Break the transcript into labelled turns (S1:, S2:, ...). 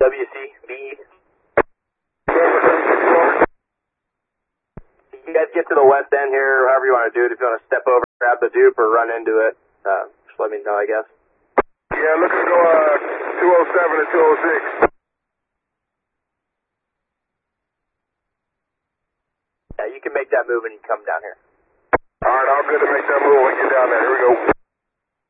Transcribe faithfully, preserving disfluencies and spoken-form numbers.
S1: W C B. You guys get to the west end here, however you want to do it. If you want to step over, grab the dupe, or run into it, uh, just let me know, I guess.
S2: Yeah, looking to go uh, two oh seven and two oh six.
S1: Yeah, you can make that move and you come down here.
S2: All right, all good to make that move when you get down there. Here we go.